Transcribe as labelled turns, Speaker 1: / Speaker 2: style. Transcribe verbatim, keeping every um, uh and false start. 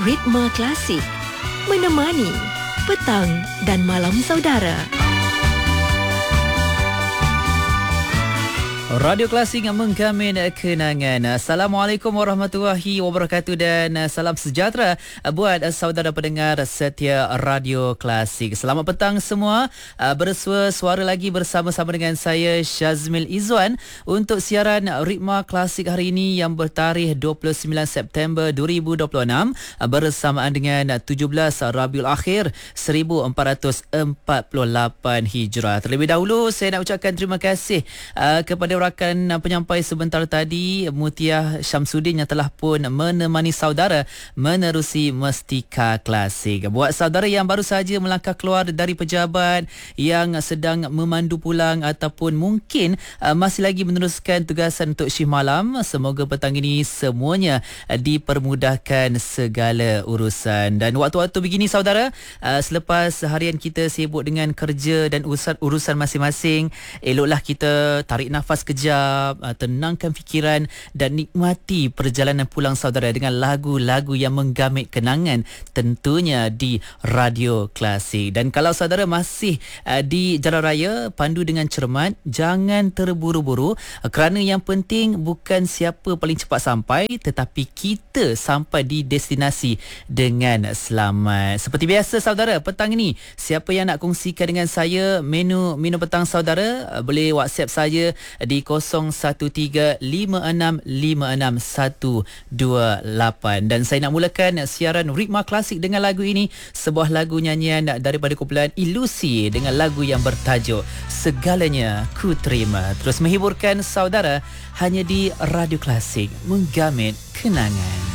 Speaker 1: Ritma Klasik, menemani petang dan malam saudara.
Speaker 2: Radio Klasik menggamin kenangan. Assalamualaikum warahmatullahi wabarakatuh dan salam sejahtera buat saudara pendengar setia Radio Klasik. Selamat petang semua. Bersua suara lagi bersama-sama dengan saya Syazmil Izwan untuk siaran Ritma Klasik hari ini yang bertarikh dua puluh sembilan September dua ribu dua puluh enam bersamaan dengan tujuh belas Rabiul Akhir seribu empat ratus empat puluh lapan Hijrah. Terlebih dahulu saya nak ucapkan terima kasih uh, kepada rakan penyampai sebentar tadi, Mutiah Syamsuddin, yang telah pun menemani saudara menerusi Mestika Klasik. Buat saudara yang baru saja melangkah keluar dari pejabat, yang sedang memandu pulang ataupun mungkin uh, masih lagi meneruskan tugasan untuk shift malam, semoga petang ini semuanya uh, dipermudahkan segala urusan. Dan waktu-waktu begini saudara, uh, selepas harian kita sibuk dengan kerja dan urusan, urusan masing-masing, eloklah kita tarik nafas kejap, tenangkan fikiran dan nikmati perjalanan pulang saudara dengan lagu-lagu yang menggamit kenangan, tentunya di Radio Klasik. Dan kalau saudara masih uh, di jalan raya, pandu dengan cermat, jangan terburu-buru, kerana yang penting bukan siapa paling cepat sampai, tetapi kita sampai di destinasi dengan selamat. Seperti biasa saudara, petang ini siapa yang nak kongsikan dengan saya menu minum petang saudara, uh, boleh WhatsApp saya di kosong satu tiga lima enam lima enam satu dua lapan. Dan saya nak mulakan siaran Ritma Klasik dengan lagu ini, sebuah lagu nyanyian daripada kumpulan Ilusi dengan lagu yang bertajuk Segalanya Ku Terima. Terus menghiburkan saudara hanya di Radio Klasik, menggamit kenangan.